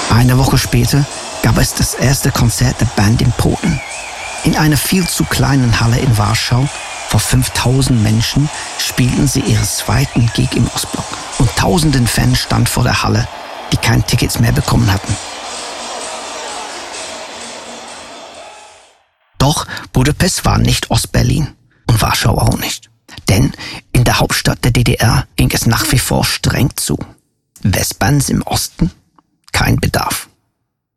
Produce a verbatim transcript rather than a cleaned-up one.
Eine Woche später gab es das erste Konzert der Band in Polen. In einer viel zu kleinen Halle in Warschau vor fünftausend Menschen spielten sie ihren zweiten Gig im Ostblock. Und tausenden Fans standen vor der Halle, die keine Tickets mehr bekommen hatten. Doch Budapest war nicht Ostberlin und Warschau auch nicht. Denn in der Hauptstadt der D D R ging es nach wie vor streng zu. Westbands im Osten? Kein Bedarf.